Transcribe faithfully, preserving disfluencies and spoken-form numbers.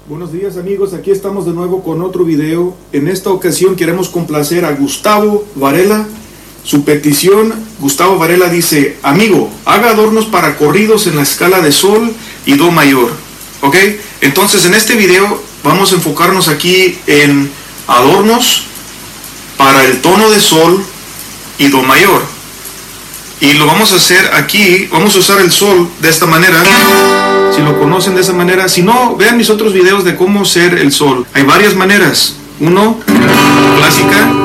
Buenos días amigos, aquí estamos de nuevo con otro video. En esta ocasión queremos complacer a Gustavo Varela. Su petición, Gustavo Varela dice: amigo, haga adornos para corridos en la escala de sol y do mayor. ¿Ok? Entonces en este video vamos a enfocarnos aquí en adornos para el tono de sol y do mayor. Y lo vamos a hacer aquí, vamos a usar el sol de esta manera. Si lo conocen de esa manera, si no, vean mis otros videos de cómo hacer el sol. Hay varias maneras. Uno, clásica,